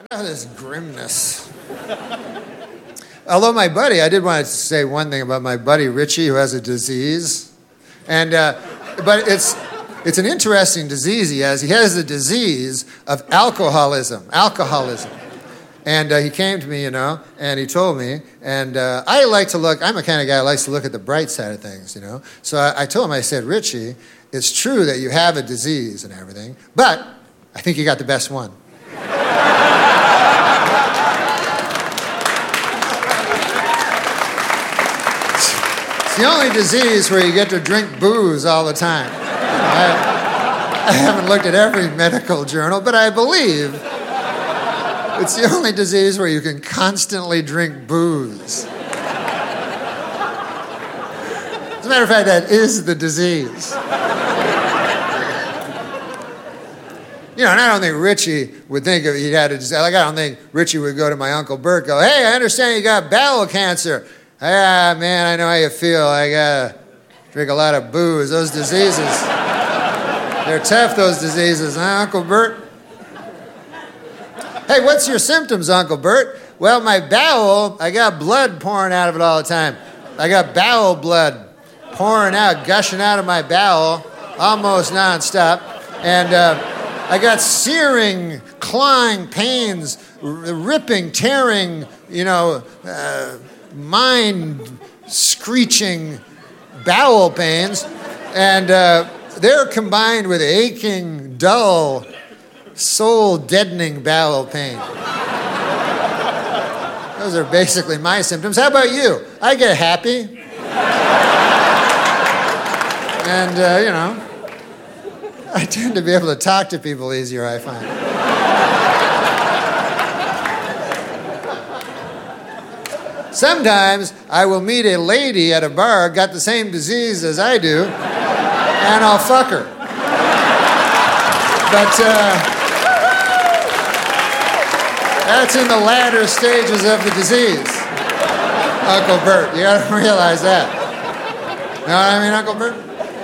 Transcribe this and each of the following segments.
Oh, this grimness. Although my buddy, I did want to say one thing about my buddy Richie, who has a disease. And, but it's an interesting disease he has. He has the disease of alcoholism. And he came to me, and he told me, and I like to look, I'm the kind of guy who likes to look at the bright side of things, So I told him, I said, Richie, it's true that you have a disease and everything, but I think you got the best one. It's the only disease where you get to drink booze all the time. I haven't looked at every medical journal, but I believe it's the only disease where you can constantly drink booze. As a matter of fact, that is the disease. And I don't think Richie would think if he had a disease. Like, I don't think Richie would go to my Uncle Bert, go, hey, I understand you got bowel cancer. Ah, man, I know how you feel. I gotta drink a lot of booze. Those diseases, they're tough, those diseases, huh, Uncle Bert? Hey, what's your symptoms, Uncle Bert? Well, my bowel, I got blood pouring out of it all the time. I got bowel blood pouring out, gushing out of my bowel, almost nonstop. And I got searing, clawing pains, ripping, tearing, mind-screeching bowel pains. And they're combined with aching, dull, soul-deadening bowel pain. Those are basically my symptoms. How about you? I get happy. And, I tend to be able to talk to people easier, I find. Sometimes I will meet a lady at a bar, got the same disease as I do, and I'll fuck her. But that's in the latter stages of the disease, Uncle Bert. You gotta realize that. You know what I mean, Uncle Bert?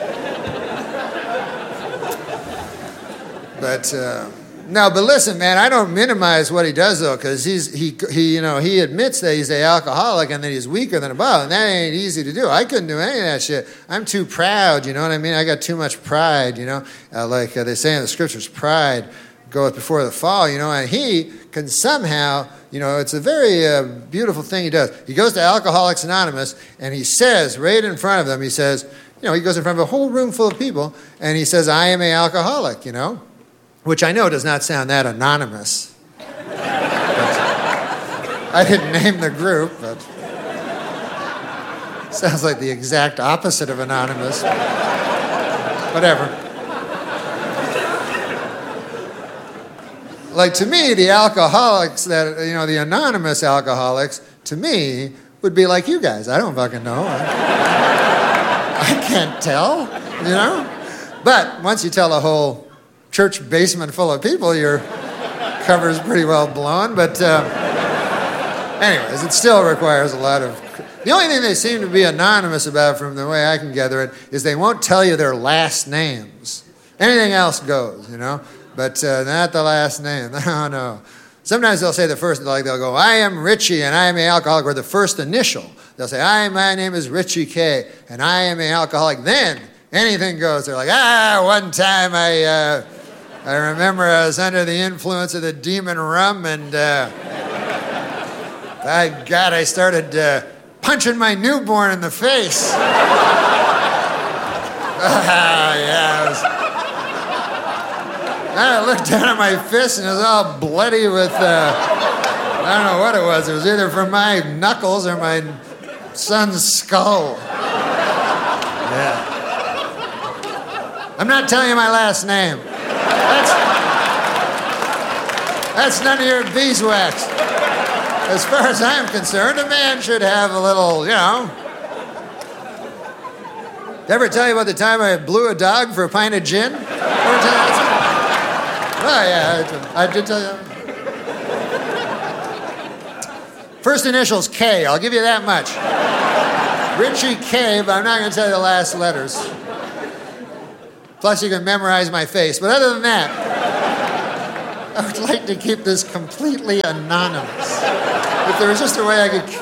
But but listen, man, I don't minimize what he does though, because he admits that he's an alcoholic and that he's weaker than a bottle, and that ain't easy to do. I couldn't do any of that shit. I'm too proud, you know what I mean? I got too much pride, like they say in the scriptures, pride goeth before the fall, and he can somehow, it's a very beautiful thing he does. He goes to Alcoholics Anonymous and he says right in front of them, he says, he goes in front of a whole room full of people and he says, I am an alcoholic, which I know does not sound that anonymous. I didn't name the group, but sounds like the exact opposite of anonymous. Whatever. Like, to me, the alcoholics that, the anonymous alcoholics, to me, would be like you guys. I don't fucking know. I can't tell, But once you tell a whole church basement full of people, your cover's pretty well blown. But anyways, it still requires a lot of... The only thing they seem to be anonymous about, from the way I can gather it, is they won't tell you their last names. Anything else goes, But not the last name. No. Sometimes they'll say the first, like they'll go, I am Richie and I am an alcoholic, or the first initial. They'll say, my name is Richie K and I am an alcoholic. Then anything goes. They're like, one time I remember I was under the influence of the demon rum and I started punching my newborn in the face. I looked down at my fist and it was all bloody with, I don't know what it was. It was either from my knuckles or my son's skull. Yeah. I'm not telling you my last name. That's none of your beeswax. As far as I'm concerned, a man should have a little, Did I ever tell you about the time I blew a dog for a pint of gin? Oh, yeah, I did tell you. First initial's K, I'll give you that much. Richie K, but I'm not going to tell you the last letters. Plus, you can memorize my face. But other than that, I would like to keep this completely anonymous. If there was just a way I could...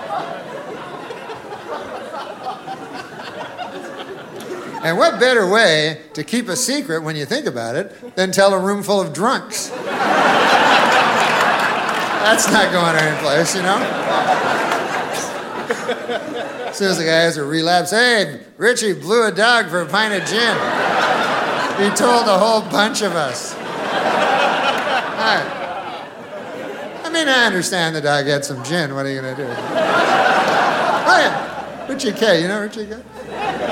And what better way to keep a secret when you think about it than tell a room full of drunks? That's not going any place, you know? As soon as the guy has a relapse, hey, Richie blew a dog for a pint of gin. He told a whole bunch of us. I mean, I understand the dog had some gin. What are you going to do? Oh, yeah. Richie K. You know Richie K?